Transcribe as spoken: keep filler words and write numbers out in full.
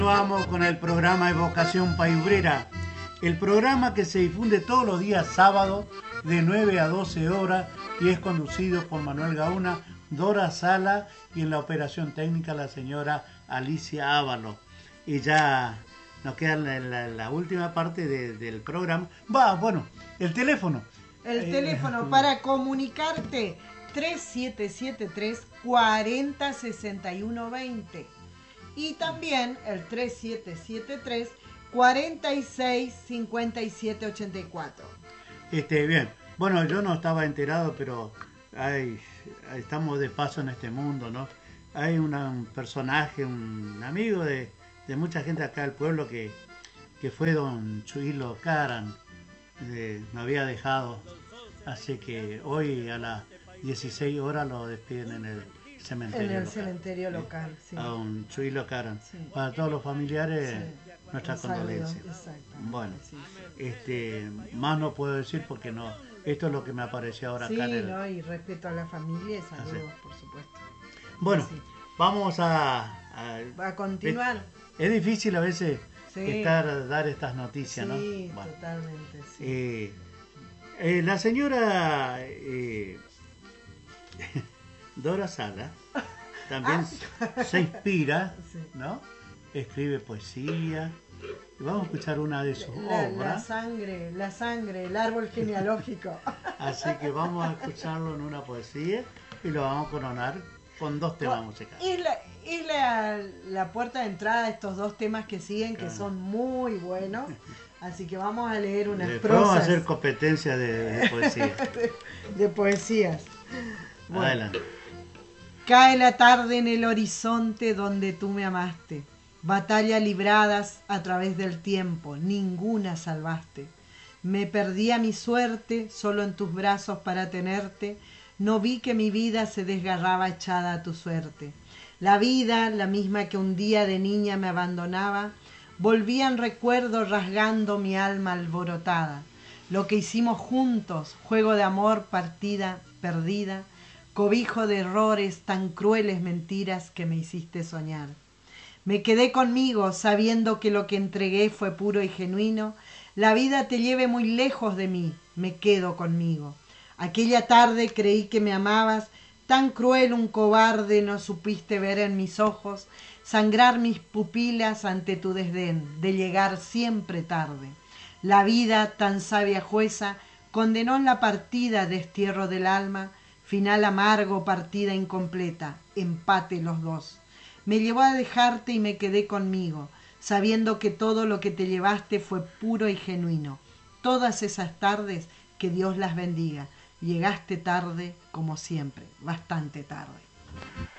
Vamos con el programa Evocación Paiurera, el programa que se difunde todos los días sábados de nueve a doce horas y es conducido por Manuel Gauna, Dora Sala y en la operación técnica la señora Alicia Ávalo. Y ya nos queda la, la, la última parte de, del programa. Va, bueno, el teléfono. El eh, teléfono para comunicarte tres siete siete tres, cuarenta, sesenta y uno, veinte. Y también el tres siete siete tres, cuarenta y seis, cincuenta y siete, ochenta y cuatro. Este, bien. Bueno, yo no estaba enterado, pero hay, estamos de paso en este mundo, ¿no? Hay una, un personaje, un amigo de, de mucha gente acá del pueblo que, que fue don Chuilo Caran. Eh, me había dejado. Así que hoy a las dieciséis horas lo despiden en el cementerio en el local. cementerio local, sí. A un Chuilo Caran. Sí. Para todos los familiares, sí, nuestra condolencia. Bueno, sí, sí. Este, más no puedo decir porque no. Esto es lo que me apareció ahora sí, acá. En el... no, y respeto a la familia y saludos, por supuesto. Bueno, sí. vamos a, a... a continuar. Es, es difícil a veces sí. estar, dar estas noticias, sí, ¿no? Sí, bueno. Totalmente, sí. Eh, eh, la señora eh, Dora Sala también ah. se inspira, sí. ¿no? Escribe poesía. Y vamos a escuchar una de sus la, obras. La sangre, la sangre, el árbol genealógico. Así que vamos a escucharlo en una poesía y lo vamos a coronar con dos temas musicales. Es la, es la, la puerta de entrada de estos dos temas que siguen, que claro. son muy buenos. Así que vamos a leer unas Después prosas. Vamos a hacer competencia de, de poesía. de, de poesías. Bueno. Adelante. Cae la tarde en el horizonte donde tú me amaste. Batalla libradas a través del tiempo, ninguna salvaste. Me perdí a mi suerte, solo en tus brazos para tenerte. No vi que mi vida se desgarraba echada a tu suerte. La vida, la misma que un día de niña me abandonaba, volvía en recuerdo rasgando mi alma alborotada. Lo que hicimos juntos, juego de amor, partida, perdida, cobijo de errores, tan crueles mentiras que me hiciste soñar. Me quedé conmigo, sabiendo que lo que entregué fue puro y genuino. La vida te lleve muy lejos de mí, me quedo conmigo. Aquella tarde creí que me amabas, tan cruel un cobarde no supiste ver en mis ojos, sangrar mis pupilas ante tu desdén, de llegar siempre tarde. La vida, tan sabia jueza, condenó en la partida destierro del alma, final amargo, partida incompleta, empate los dos. Me llevó a dejarte y me quedé conmigo, sabiendo que todo lo que te llevaste fue puro y genuino. Todas esas tardes, que Dios las bendiga. Llegaste tarde, como siempre, bastante tarde.